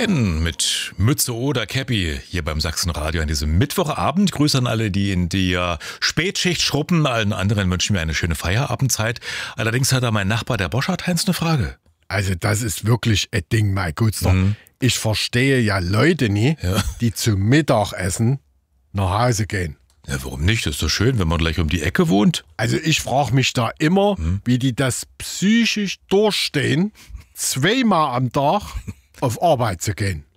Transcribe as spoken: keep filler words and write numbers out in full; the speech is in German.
rein mit Mütze oder Käppi hier beim Sachsenradio an diesem Mittwochabend. Grüße an alle, die in der Spätschicht schruppen. Allen anderen wünschen wir eine schöne Feierabendzeit. Allerdings hat da mein Nachbar, der Boschert, Heinz, eine Frage. Also das ist wirklich ein Ding, mein Gutster. Mhm. Ich verstehe ja Leute nie, ja. die zum Mittagessen nach Hause gehen. Ja, warum nicht? Das ist doch schön, wenn man gleich um die Ecke wohnt. Also ich frage mich da immer, hm? wie die das psychisch durchstehen, zweimal am Tag auf Arbeit zu gehen.